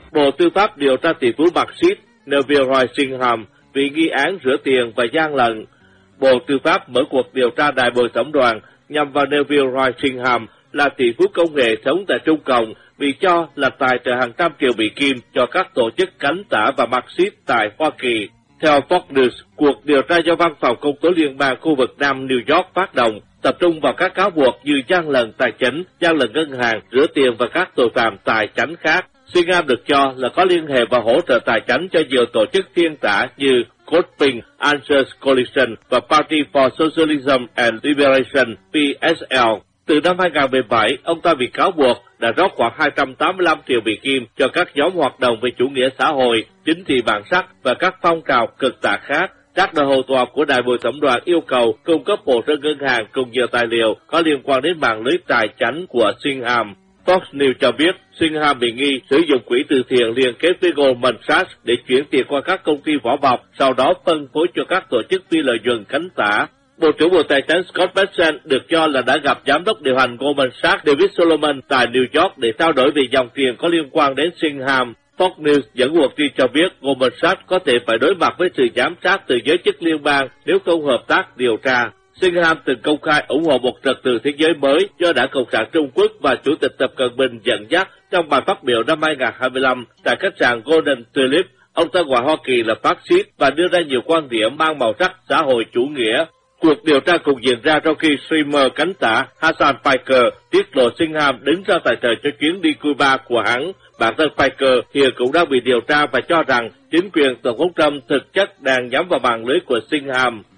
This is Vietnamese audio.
Bộ Tư pháp điều tra tỷ phú Marxist Neville Roysingham vì nghi án rửa tiền và gian lận. Bộ Tư pháp mở cuộc điều tra đại bồi thẩm đoàn nhằm vào Neville Roysingham là tỷ phú công nghệ sống tại Trung Cộng vì cho là tài trợ hàng trăm triệu Mỹ Kim cho các tổ chức cánh tả và Marxist tại Hoa Kỳ. Theo Fox News, cuộc điều tra do Văn phòng Công tố Liên bang khu vực Nam New York phát động tập trung vào các cáo buộc như gian lận tài chính, gian lận ngân hàng, rửa tiền và các tội phạm tài chánh khác. Singham được cho là có liên hệ và hỗ trợ tài chánh cho nhiều tổ chức thiên tả như Coping, Answers Coalition và Party for Socialism and Liberation (PSL). Từ năm 2017, ông ta bị cáo buộc đã rót khoảng 285 triệu Mỹ Kim cho các nhóm hoạt động về chủ nghĩa xã hội, chính trị bản sắc và các phong trào cực tả khác. Các đội hầu tòa của đại bồi thẩm đoàn yêu cầu cung cấp hồ sơ ngân hàng cùng nhiều tài liệu có liên quan đến mạng lưới tài chánh của Singham. Fox News cho biết Singham bị nghi sử dụng quỹ từ thiện liên kết với Goldman Sachs để chuyển tiền qua các công ty vỏ bọc, sau đó phân phối cho các tổ chức phi lợi nhuận cánh tả. Bộ trưởng Bộ Tài chính Scott Bessent được cho là đã gặp giám đốc điều hành Goldman Sachs David Solomon tại New York để trao đổi về dòng tiền có liên quan đến Singham. Fox News dẫn nguồn tin cho biết Goldman Sachs có thể phải đối mặt với sự giám sát từ giới chức liên bang nếu không hợp tác điều tra. Singham từng công khai ủng hộ một trật tự thế giới mới do Đảng Cộng sản Trung Quốc và Chủ tịch Tập Cận Bình dẫn dắt trong bài phát biểu năm 2025 tại khách sạn Golden Tulip. Ông ta gọi Hoa Kỳ là phát xít và đưa ra nhiều quan điểm mang màu sắc xã hội chủ nghĩa. Cuộc điều tra cũng diễn ra sau khi streamer cánh tả Hassan Piker tiết lộ Singham đứng ra tài trợ cho chuyến đi Cuba của hắn. Bản thân Piker hiện cũng đang bị điều tra và cho rằng chính quyền Tổng thống Trump thực chất đang nhắm vào mạng lưới của Singham.